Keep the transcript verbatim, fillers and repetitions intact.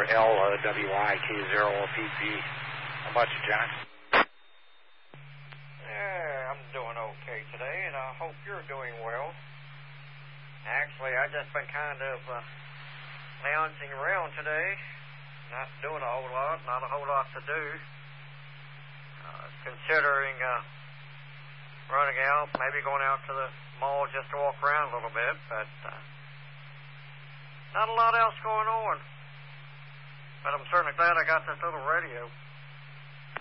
L W I K zero P P. How about you, John? Yeah, I'm doing okay today, and I hope you're doing well. Actually, I've just been kind of uh, lounging around today, not doing a whole lot, not a whole lot to do. Uh, considering uh, running out, maybe going out to the mall just to walk around a little bit, but uh, not a lot else going on. But I'm certainly glad I got this little radio.